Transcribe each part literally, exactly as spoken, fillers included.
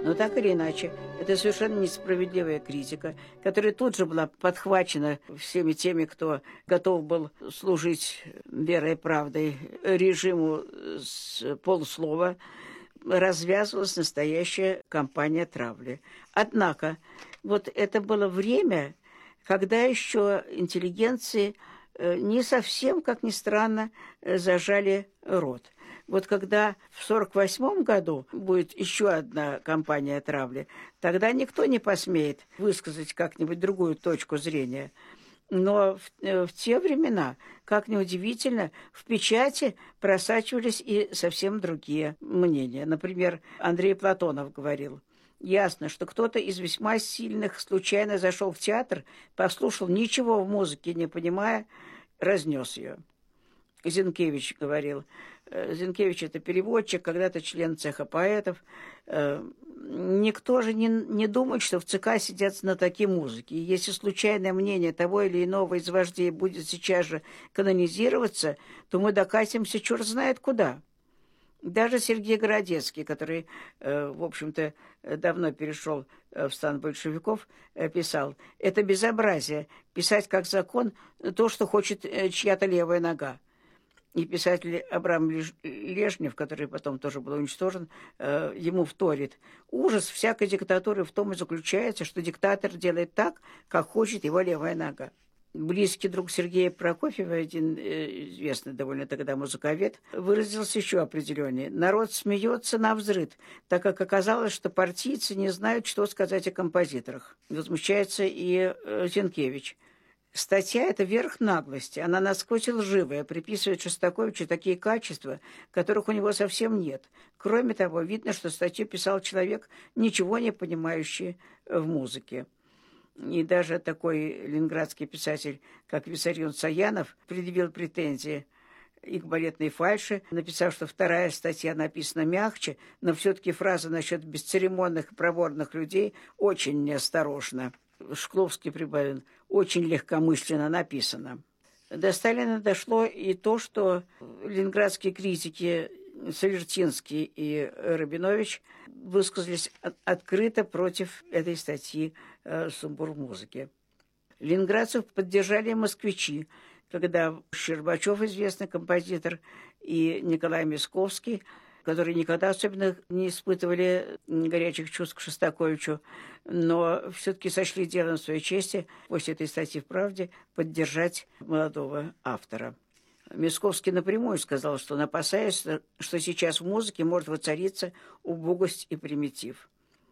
Но так или иначе, это совершенно несправедливая критика, которая тут же была подхвачена всеми теми, кто готов был служить верой и правдой режиму с полуслова. Развязывалась настоящая кампания травли. Однако, вот это было время, когда еще интеллигенции не совсем, как ни странно, зажали рот. Вот когда в сорок восьмом году будет еще одна кампания травли, тогда никто не посмеет высказать как-нибудь другую точку зрения. Но в, в те времена, как ни удивительно, в печати просачивались и совсем другие мнения. Например, Андрей Платонов говорил: «Ясно, что кто-то из весьма сильных случайно зашел в театр, послушал, ничего в музыке не понимая, разнес ее». Зинкевич говорил, Зинкевич – это переводчик, когда-то член цеха поэтов. Никто же не, не думает, что в ЦК сидят знатоки музыки. И если случайное мнение того или иного из вождей будет сейчас же канонизироваться, то мы докатимся черт знает куда. Даже Сергей Городецкий, который, в общем-то, давно перешел в стан большевиков, писал: «Это безобразие – писать как закон то, что хочет чья-то левая нога». И писатель Абрам Лежнев, который потом тоже был уничтожен, ему вторит: «Ужас всякой диктатуры в том и заключается, что диктатор делает так, как хочет его левая нога». Близкий друг Сергея Прокофьева, один известный довольно тогда музыковед, выразился еще определеннее: «Народ смеется навзрыд, так как оказалось, что партийцы не знают, что сказать о композиторах». Возмущается и Зинкевич. Статья – это верх наглости, она насквозь лживая, приписывает Шостаковичу такие качества, которых у него совсем нет. Кроме того, видно, что статью писал человек, ничего не понимающий в музыке. И даже такой ленинградский писатель, как Виссарион Саянов, предъявил претензии и к балетной фальши, написав, что вторая статья написана мягче, но все-таки фраза насчет бесцеремонных и проворных людей очень неосторожна. Шкловский прибавил: очень легкомысленно написано. До Сталина дошло и то, что ленинградские критики Салертинский и Рабинович высказались открыто против этой статьи «Сумбур в музыке». Ленинградцев поддержали москвичи, когда Щербачев, известный композитор, и Николай Мясковский, которые никогда особенно не испытывали горячих чувств к Шостаковичу, но все-таки сочли делом своей чести после этой статьи в «Правде» поддержать молодого автора. Мясковский напрямую сказал, что он опасается, что сейчас в музыке может воцариться убогость и примитив.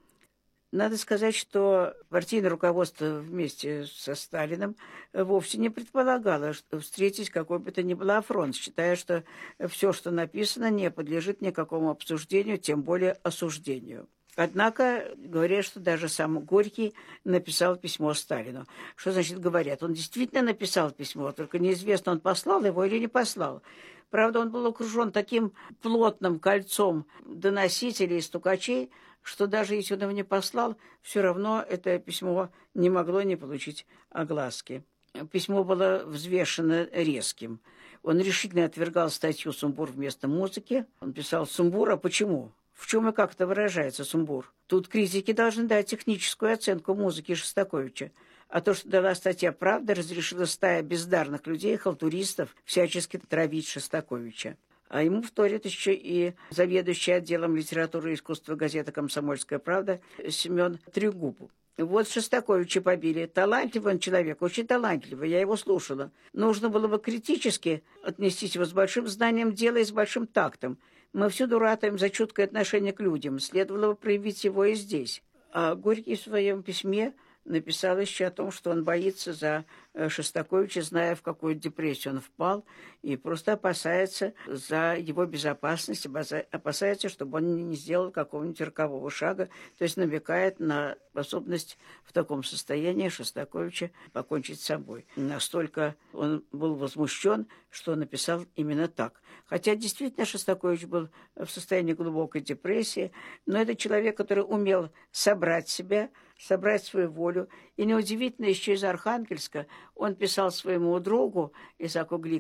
Надо сказать, что партийное руководство вместе со Сталиным вовсе не предполагало встретить какой бы то ни было афронт, считая, что все, что написано, не подлежит никакому обсуждению, тем более осуждению. Однако говорят, что даже сам Горький написал письмо Сталину. Что значит говорят? Он действительно написал письмо, только неизвестно, он послал его или не послал. Правда, он был окружен таким плотным кольцом доносителей и стукачей, что даже если он его не послал, все равно это письмо не могло не получить огласки. Письмо было взвешено резким. Он решительно отвергал статью «Сумбур вместо музыки». Он писал: «Сумбур, а почему? В чем и как это выражается сумбур? Тут критики должны дать техническую оценку музыки Шостаковича. А то, что дала статья «Правда», разрешила стая бездарных людей, халтуристов, всячески травить Шостаковича». А ему вторит еще и заведующий отделом литературы и искусства газеты «Комсомольская правда» Семен Трегубов. Вот Шостаковича побили. Талантливый он человек, очень талантливый, я его слушала. Нужно было бы критически отнестись его с большим знанием дела и с большим тактом. Мы всюду ратуем за чуткое отношение к людям, следовало бы проявить его и здесь. А Горький в своем письме написал еще о том, что он боится за Шостаковича, зная, в какую депрессию он впал, и просто опасается за его безопасность, опасается, чтобы он не сделал какого-нибудь рокового шага, то есть намекает на способность в таком состоянии Шостаковича покончить с собой. Настолько он был возмущен, что написал именно так. Хотя действительно Шостакович был в состоянии глубокой депрессии, но это человек, который умел собрать себя, собрать свою волю. И неудивительно, еще из Архангельска он писал своему другу Исааку Гликману,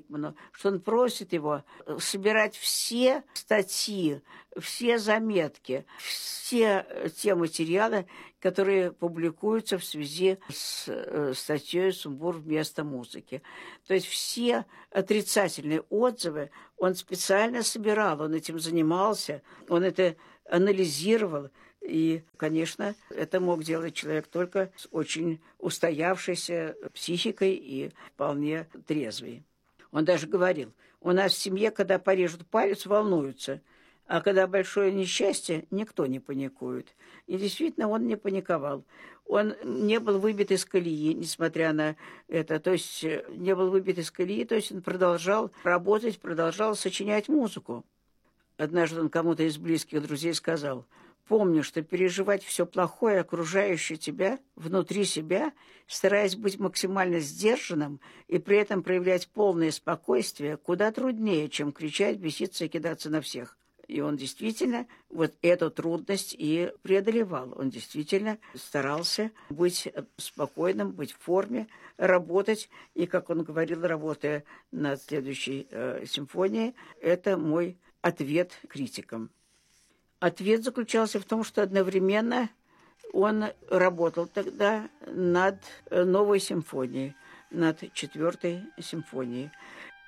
что он просит его собирать все статьи, все заметки, все те материалы, которые публикуются в связи с э, статьей «Сумбур вместо музыки». То есть все отрицательные отзывы он специально собирал, он этим занимался, он это анализировал. И, конечно, это мог делать человек только с очень устоявшейся психикой и вполне трезвый. Он даже говорил, у нас в семье, когда порежут палец, волнуются, а когда большое несчастье, никто не паникует. И действительно, он не паниковал. Он не был выбит из колеи, несмотря на это. То есть не был выбит из колеи, то есть он продолжал работать, продолжал сочинять музыку. Однажды он кому-то из близких друзей сказал: «Помни, что переживать все плохое, окружающее тебя, внутри себя, стараясь быть максимально сдержанным и при этом проявлять полное спокойствие, куда труднее, чем кричать, беситься и кидаться на всех». И он действительно вот эту трудность и преодолевал. Он действительно старался быть спокойным, быть в форме, работать. И, как он говорил, работая над следующей э, симфонией, это мой ответ критикам. Ответ заключался в том, что одновременно он работал тогда над новой симфонией, над четвертой симфонией.